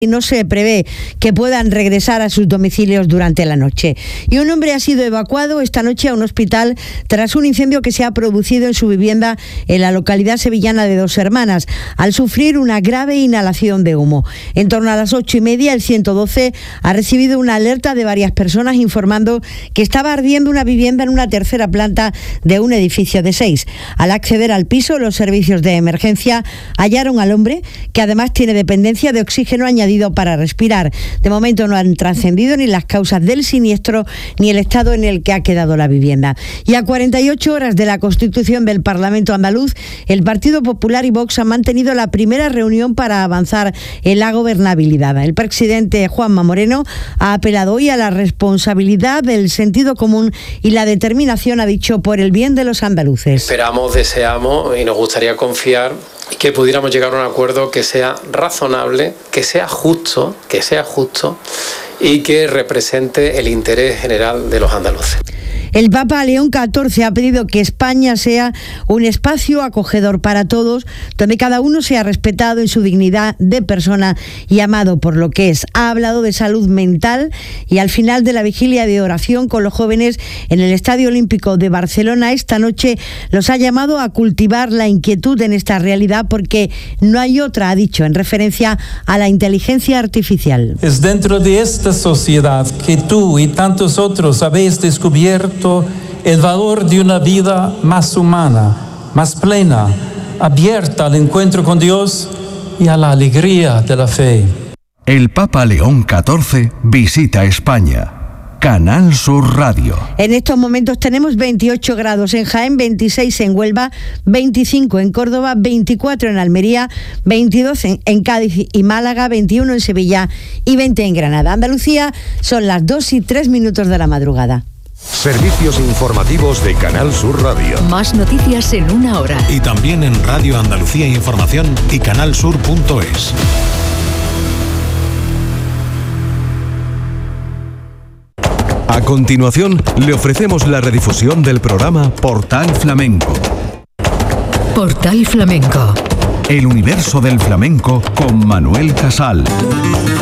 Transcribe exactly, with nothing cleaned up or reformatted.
y no se prevé que puedan regresar a sus domicilios durante la noche. Y un hombre ha sido evacuado esta noche a un hospital tras un incendio que se ha producido en su vivienda en la localidad sevillana de Dos Hermanas, al sufrir una grave inhalación de humo. En torno a las ocho y media, el ciento doce ha recibido una alerta de varias personas informando que estaba ardiendo una vivienda en una tercera planta de un edificio de seis. Al acceder al piso, los servicios de emergencia hallaron al hombre, que además tiene dependencia de oxígeno añadido para respirar. De momento no han trascendido ni las causas del siniestro ni el estado en el que ha quedado la vivienda. Y a cuarenta y ocho horas de la constitución del Parlamento andaluz, el Partido Popular y Vox han mantenido la primera reunión para avanzar en la gobernabilidad. El presidente Juanma Moreno ha apelado hoy a la responsabilidad, el sentido común y la determinación, ha dicho, por el bien de los andaluces. Esperamos, deseamos y nos gustaría confiar que pudiéramos llegar a un acuerdo que sea razonable, que sea justo, que sea justo y que represente el interés general de los andaluces. El Papa León catorce ha pedido que España sea un espacio acogedor para todos, donde cada uno sea respetado en su dignidad de persona y amado por lo que es. Ha hablado de salud mental y al final de la vigilia de oración con los jóvenes en el Estadio Olímpico de Barcelona esta noche los ha llamado a cultivar la inquietud en esta realidad porque no hay otra, ha dicho, en referencia a la inteligencia artificial. Es dentro de esta sociedad que tú y tantos otros habéis descubierto el valor de una vida más humana, más plena, abierta al encuentro con Dios y a la alegría de la fe. El Papa León catorce visita España. Canal Sur Radio. En estos momentos tenemos veintiocho grados en Jaén, veintiséis en Huelva, veinticinco en Córdoba, veinticuatro en Almería, veintidós en, en Cádiz y Málaga, veintiuno en Sevilla y veinte en Granada. Andalucía, son las dos y tres minutos de la madrugada. Servicios informativos de Canal Sur Radio. Más noticias en una hora. Y también en Radio Andalucía Información y canal sur punto es. A continuación, le ofrecemos la redifusión del programa Portal Flamenco. Portal Flamenco. El universo del flamenco con Manuel Casal.